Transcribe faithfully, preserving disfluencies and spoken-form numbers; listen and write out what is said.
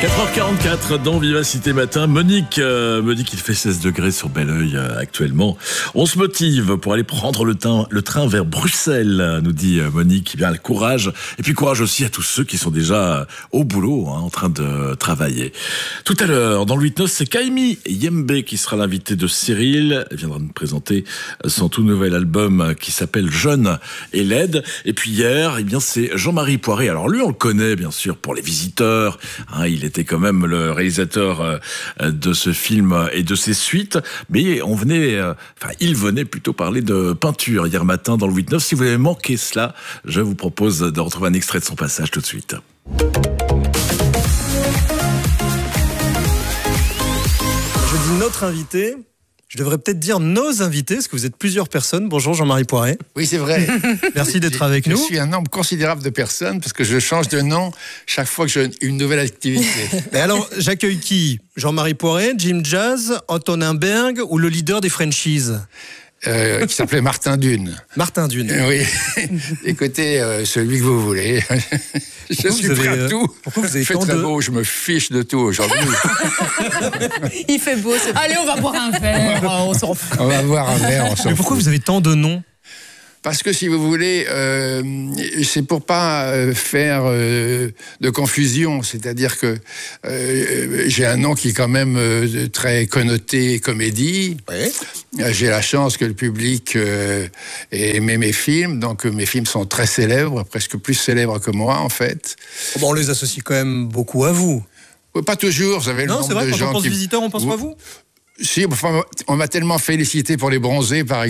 quatre heures quarante-quatre dans Vivacité Matin. Monique euh, me dit qu'il fait seize degrés sur Belleuil euh, actuellement. On se motive pour aller prendre le, train, le train vers Bruxelles, nous dit euh, Monique. Bien, le courage. Et puis courage aussi à tous ceux qui sont déjà au boulot, hein, en train de travailler. Tout à l'heure, dans le huit neuf, c'est Kaimi Yembe qui sera l'invité de Cyril. Elle viendra nous présenter son tout nouvel album qui s'appelle Jeune et laide. Et puis hier, eh bien, c'est Jean-Marie Poiré. Alors lui, on le connaît bien sûr pour Les Visiteurs. Hein, il était quand même le réalisateur euh, de ce film et de ses suites. Mais on venait, euh, enfin, il venait plutôt parler de peinture hier matin dans le huit neuf. Si vous avez manqué cela, je vous propose de retrouver un extrait de son passage tout de suite. Je dis notre invité. Je devrais peut-être dire nos invités, parce que vous êtes plusieurs personnes. Bonjour Jean-Marie Poiré. Oui, c'est vrai. Merci d'être avec nous. Je suis un nombre considérable de personnes, parce que je change de nom chaque fois que j'ai une nouvelle activité. Et alors, j'accueille qui? Jean-Marie Poiré, Jim Jazz, Antonin Berg ou le leader des Frenchies? Euh, qui s'appelait Martin Dune. Martin Dune. Oui. Écoutez, euh, celui que vous voulez. Je pourquoi suis vous prêt avez, à tout. Pourquoi vous avez Il fait tant très de... beau, je me fiche de tout aujourd'hui. Il fait beau. C'est... Allez, on va boire un verre. On s'en fout. On va boire un verre, on s'en Mais pourquoi fout. vous avez tant de noms? Parce que si vous voulez, euh, c'est pour pas euh, faire euh, de confusion. C'est-à-dire que euh, j'ai un nom qui est quand même euh, très connoté comédie. Oui. J'ai la chance que le public euh, ait aimé mes films. Donc mes films sont très célèbres, presque plus célèbres que moi en fait. Bon, on les associe quand même beaucoup à vous. Pas toujours. Vous avez le Non, c'est nombre vrai, de quand gens on pense qui... visiteurs, on pense pas à vous. Si, enfin, on m'a tellement félicité pour Les Bronzés, par exemple.